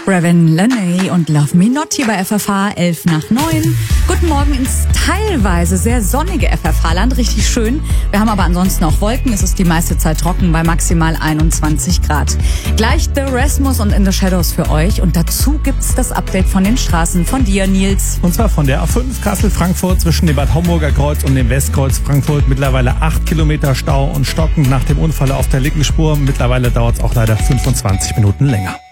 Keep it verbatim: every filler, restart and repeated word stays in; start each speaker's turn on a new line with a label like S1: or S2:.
S1: Raven Lenny und Love Me Not hier bei F F H, elf nach neun. Guten Morgen ins teilweise sehr sonnige F F H-Land, richtig schön. Wir haben aber ansonsten auch Wolken, es ist die meiste Zeit trocken bei maximal einundzwanzig Grad. Gleich The Rasmus und In the Shadows für euch und dazu gibt's das Update von den Straßen von dir, Nils.
S2: Und zwar von der A fünf Kassel-Frankfurt zwischen dem Bad Homburger Kreuz und dem Westkreuz Frankfurt. Mittlerweile acht Kilometer Stau und stockend nach dem Unfall auf der linken Spur. Mittlerweile dauert es auch leider fünfundzwanzig Minuten länger.